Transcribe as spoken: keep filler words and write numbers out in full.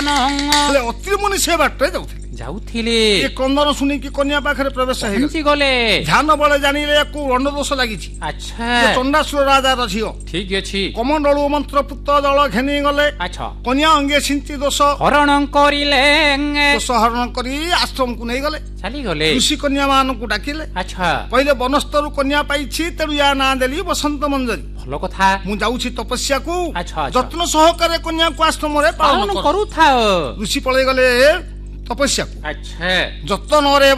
ଅତି ମୁନି ସେ ବାଟରେ ଯାଉଥିଲେ ଯାଉଥିଲେ ଏ କନ୍ଦନ ଶୁଣିକି କନ୍ୟା ପାଖରେ ପ୍ରବେଶ ହେଇଗଲେ ଗଲେ ଧ୍ୟାନ ବଳେ ଜାଣିଲେ ୟାକୁ ରଣ୍ଡଦୋଷ ଲାଗିଛି। ଆଚ୍ଛା ଚଣ୍ଡାସୁର ରାଜାର ଝିଅ ଠିକ ଅଛି କମଣ୍ଡଳୁ ମନ୍ତ୍ର ପୁତ୍ର ଦଳ ଘେନି ଗଲେ ଆଚ୍ଛା କନ୍ୟା ଅଙ୍ଗେ ଛିଞ୍ଚି ଦୋଷ ହରଣ କରିଲେ ଦୋଷ ହରଣ କରି ଆଶ୍ରମକୁ ନେଇଗଲେ ଚାଲିଗଲେ ଋଷି କନ୍ୟା ମାନଙ୍କୁ ଡାକିଲେ ଆଚ୍ଛା କହିଲେ ବନସ୍ତରୁ କନ୍ୟା ପାଇଛି ତେଣୁ ୟା ନାଁ ଦେଲି ବସନ୍ତ ମଞ୍ଜରୀ ଭଲ କଥା ମୁଁ ଯାଉଛି ତପସ୍ୟାକୁ ଆଚ୍ଛା ଯତ୍ନ ସହକାରେ କନ୍ୟାକୁ ଆଶ୍ରମରେ ପାଳନ କରୁଥାଅ ଋଷି ପଳେଇ ଗଲେ ତପସ୍ୟାକୁ ଆଚ୍ଛା ଯତ୍ନରେ